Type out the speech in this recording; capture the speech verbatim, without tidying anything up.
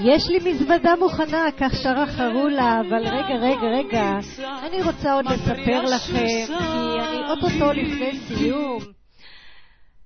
יש לי מזוודה מוכנה, כך שרה חרולה, אבל רגע, רגע, רגע, אני רוצה עוד לספר לכם, כי אני אוטוטו לפני סיום.